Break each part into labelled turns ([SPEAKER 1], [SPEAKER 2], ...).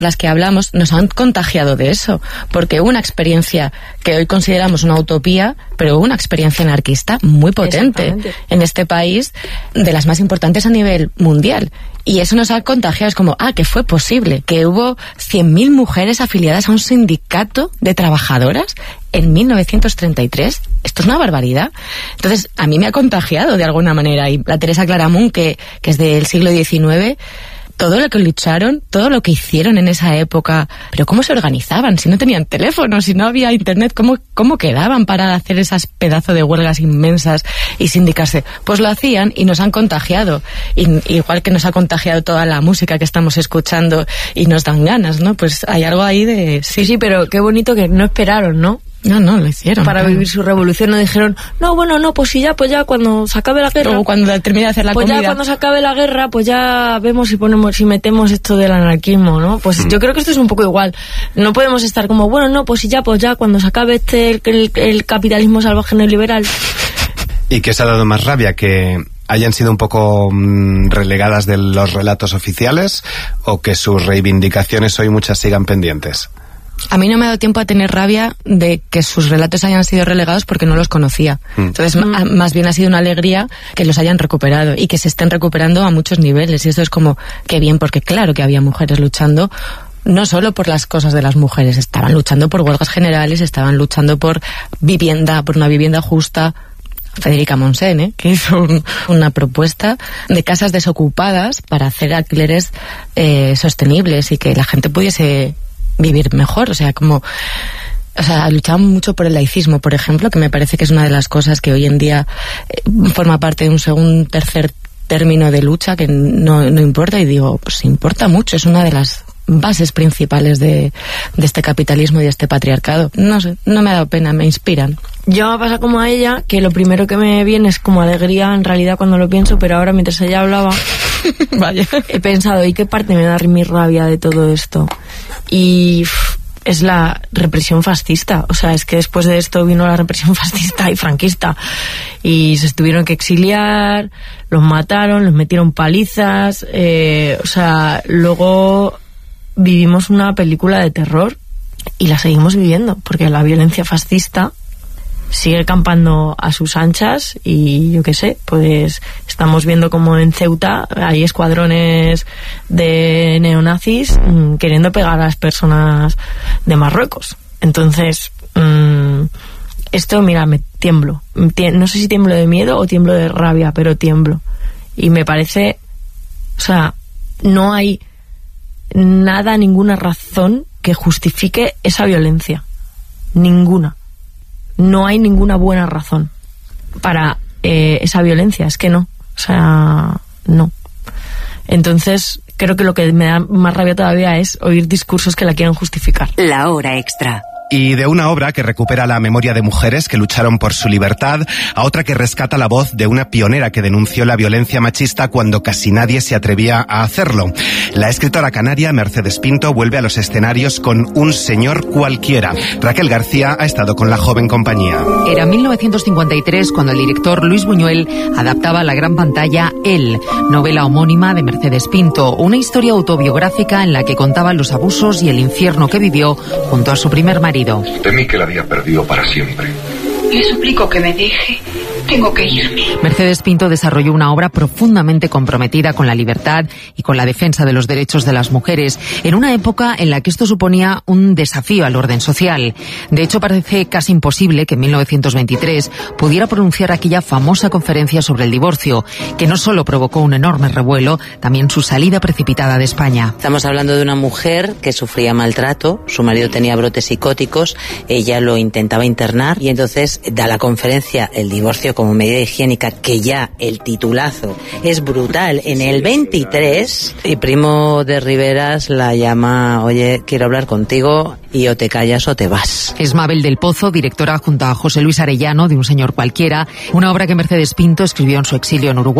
[SPEAKER 1] las que hablamos, nos han contagiado de eso, porque hubo una experiencia que hoy consideramos una utopía, pero hubo una experiencia anarquista muy potente en este país, de las más importantes a nivel mundial. Y eso nos ha contagiado, es como, que fue posible, que hubo 100.000 mujeres afiliadas a un sindicato de trabajadoras en 1933. Esto es una barbaridad. Entonces, a mí me ha contagiado de alguna manera. Y la Teresa Claramunt, que es del siglo XIX, todo lo que lucharon, todo lo que hicieron en esa época, pero cómo se organizaban, si no tenían teléfono, si no había internet, cómo quedaban para hacer esas pedazos de huelgas inmensas y sindicarse. Pues lo hacían y nos han contagiado, igual que nos ha contagiado toda la música que estamos escuchando y nos dan ganas, ¿no? Pues hay algo ahí de...
[SPEAKER 2] Sí, pero qué bonito que no esperaron, ¿no?
[SPEAKER 1] No, lo hicieron.
[SPEAKER 2] Para vivir su revolución no dijeron, pues ya cuando se acabe la guerra...
[SPEAKER 1] O cuando termine de hacer la comida.
[SPEAKER 2] Pues ya cuando se acabe la guerra, pues ya vemos si metemos esto del anarquismo, ¿no? Pues yo creo que esto es un poco igual. No podemos estar como, pues ya cuando se acabe el capitalismo salvaje neoliberal.
[SPEAKER 3] ¿Y qué os ha dado más rabia? ¿Que hayan sido un poco relegadas de los relatos oficiales o que sus reivindicaciones hoy muchas sigan pendientes?
[SPEAKER 1] A mí no me ha dado tiempo a tener rabia de que sus relatos hayan sido relegados porque no los conocía. Entonces, más bien ha sido una alegría que los hayan recuperado y que se estén recuperando a muchos niveles. Y eso es como, qué bien, porque claro que había mujeres luchando, no solo por las cosas de las mujeres, estaban luchando por huelgas generales, estaban luchando por una vivienda justa. Federica Monsen, que hizo una propuesta de casas desocupadas para hacer alquileres sostenibles y que la gente pudiese vivir mejor, luchaban mucho por el laicismo, por ejemplo, que me parece que es una de las cosas que hoy en día forma parte de un tercer término de lucha que no importa, y digo, pues importa mucho, es una de las bases principales de este capitalismo y de este patriarcado. No sé, no me ha dado pena, me inspiran.
[SPEAKER 2] Yo me pasa como a ella, que lo primero que me viene es como alegría en realidad cuando lo pienso, pero ahora mientras ella hablaba
[SPEAKER 1] vaya,
[SPEAKER 2] he pensado, ¿y qué parte me da mi rabia de todo esto? Y es la represión fascista. O sea, es que después de esto vino la represión fascista y franquista y se tuvieron que exiliar, los mataron, los metieron palizas, luego vivimos una película de terror y la seguimos viviendo porque la violencia fascista sigue campando a sus anchas y yo qué sé, pues estamos viendo como en Ceuta hay escuadrones de neonazis queriendo pegar a las personas de Marruecos. Entonces, esto, mira, me tiemblo. No sé si tiemblo de miedo o tiemblo de rabia, pero tiemblo. Y me parece, no hay ninguna razón que justifique esa violencia. Ninguna. No hay ninguna buena razón para esa violencia, es que no. No. Entonces, creo que lo que me da más rabia todavía es oír discursos que la quieran justificar.
[SPEAKER 4] La hora extra.
[SPEAKER 3] Y de una obra que recupera la memoria de mujeres que lucharon por su libertad, a otra que rescata la voz de una pionera que denunció la violencia machista cuando casi nadie se atrevía a hacerlo. La escritora canaria Mercedes Pinto vuelve a los escenarios con Un señor cualquiera. Raquel García ha estado con la joven compañía.
[SPEAKER 5] Era 1953 cuando el director Luis Buñuel adaptaba a la gran pantalla Él, novela homónima de Mercedes Pinto, una historia autobiográfica en la que contaba los abusos y el infierno que vivió junto a su primer marido.
[SPEAKER 6] Temí que la había perdido para siempre.
[SPEAKER 7] Le suplico que me deje. Tengo que irme.
[SPEAKER 5] Mercedes Pinto desarrolló una obra profundamente comprometida con la libertad y con la defensa de los derechos de las mujeres, en una época en la que esto suponía un desafío al orden social. De hecho, parece casi imposible que en 1923 pudiera pronunciar aquella famosa conferencia sobre el divorcio, que no solo provocó un enorme revuelo, también su salida precipitada de España.
[SPEAKER 8] Estamos hablando de una mujer que sufría maltrato, su marido tenía brotes psicóticos, ella lo intentaba internar y entonces da la conferencia El divorcio como medida higiénica, que ya el titulazo es brutal. En el 23, y Primo de Riveras la llama, oye, quiero hablar contigo y o te callas o te vas.
[SPEAKER 5] Es Mabel del Pozo, directora junto a José Luis Arellano de Un señor cualquiera, una obra que Mercedes Pinto escribió en su exilio en Uruguay.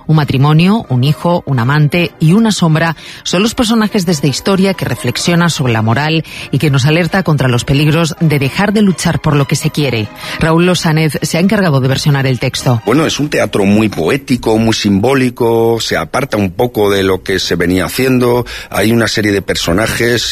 [SPEAKER 5] Un matrimonio, un hijo, un amante y una sombra son los personajes de esta historia que reflexiona sobre la moral y que nos alerta contra los peligros de dejar de luchar por lo que se quiere. Raúl Losánez se ha encargado de versionar el texto.
[SPEAKER 4] Bueno, es un teatro muy poético, muy simbólico, se aparta un poco de lo que se venía haciendo, hay una serie de personajes